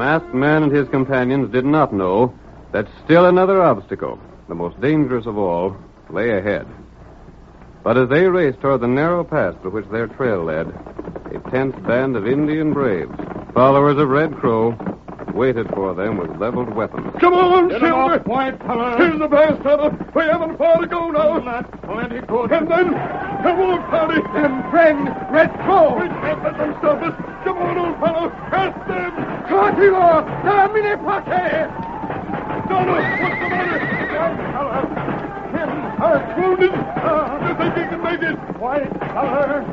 masked man and his companions did not know that still another obstacle, the most dangerous of all, lay ahead. But as they raced toward the narrow pass through which their trail led, a tense band of Indian braves, followers of Red Crow, waited for them with leveled weapons. Come on, Get Silver! off, white fella! Here's the pass, fella. We haven't far to go now. That's plenty good. And then, come on, party. And friend, Red Crow! We can't let them stop us. Come on, old fellow. Press them. Tranquilo! Termine pate! Donald, what's the matter? White fella! Him Wounded? Do you think he can make it? White fella!